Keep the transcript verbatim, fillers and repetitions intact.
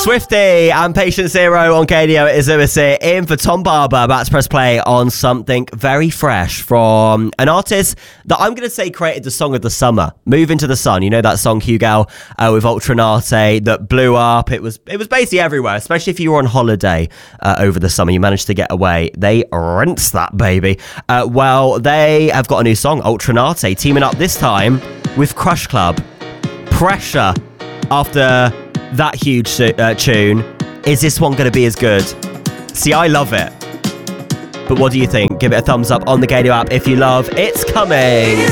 Swifty and Patient Zero on K D O. It is Lewis here, in for Tom Barber, about to press play on something very fresh from an artist that I'm going to say created the song of the summer, Move Into the Sun. You know that song, Hugo, uh, with Ultranate, that blew up. It was it was basically everywhere, especially if you were on holiday uh, over the summer. You managed to get away. They rinsed that, baby. Uh, well, they have got a new song, Ultranate, teaming up this time with Crush Club. Pressure after that huge uh, tune. Is this one going to be as good? See, I love it. But what do you think? Give it a thumbs up on the K D O app if you love It's Coming.